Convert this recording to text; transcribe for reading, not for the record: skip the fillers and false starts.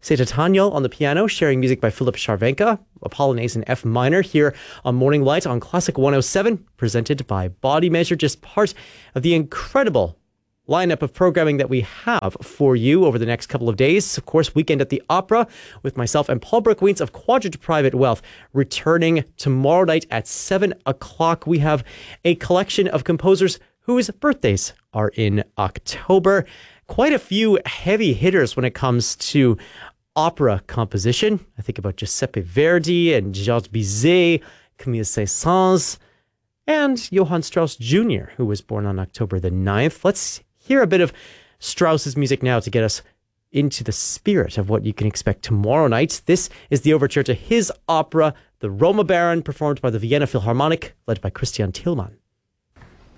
Seta Tanyel on the piano, sharing music by Philip Charvenka, a Polonaise in F minor here on Morning Light on Classic 107, presented by Body Measure, just part of the incredible lineup of programming that we have for you over the next couple of days. Of course, Weekend at the Opera with myself and Paul Brooke-Weens of Quadrant Private Wealth returning tomorrow night at 7 o'clock. We have a collection of composers whose birthdays are in October. Quite a few heavy hitters when it comes to opera composition. I think about Giuseppe Verdi and Georges Bizet, Camille Saint-Saëns, and Johann Strauss Jr., who was born on October the 9th. Let's hear a bit of Strauss's music now to get us into the spirit of what you can expect tomorrow night. This is the overture to his opera, The Roma Baron, performed by the Vienna Philharmonic, led by Christian Thielmann.